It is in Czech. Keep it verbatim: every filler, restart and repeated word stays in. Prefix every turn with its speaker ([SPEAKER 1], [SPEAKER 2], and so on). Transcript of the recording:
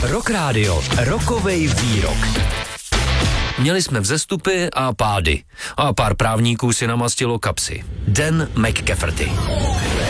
[SPEAKER 1] Rock Radio, rokovej výrok. Měli jsme vzestupy a pády. A pár právníků si namastilo kapsy. Dan McCafferty.